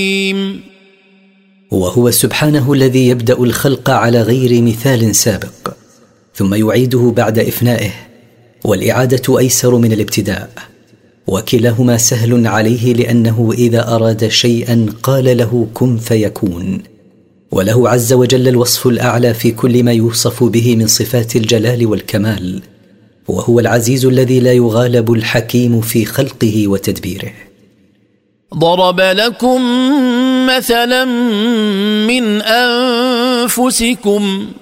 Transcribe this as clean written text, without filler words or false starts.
وهو سبحانه الذي يبدأ الخلق على غير مثال سابق ثم يعيده بعد إفنائه، والإعادة أيسر من الابتداء، وكلاهما سهل عليه لأنه إذا أراد شيئا قال له كن فيكون. وله عز وجل الوصف الأعلى في كل ما يوصف به من صفات الجلال والكمال، وهو العزيز الذي لا يغالب، الحكيم في خلقه وتدبيره. ضرب لكم مثلا من أنفسكم